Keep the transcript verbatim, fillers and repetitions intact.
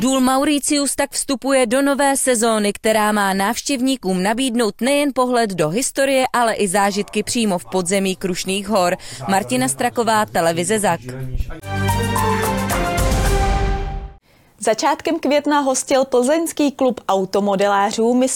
Důl Mauricius tak vstupuje do nové sezóny, která má návštěvníkům nabídnout nejen pohled do historie, ale i zážitky přímo v podzemí Krušných hor. Martina Straková, televize Zak. Začátkem května hostil plzeňský klub automodelářů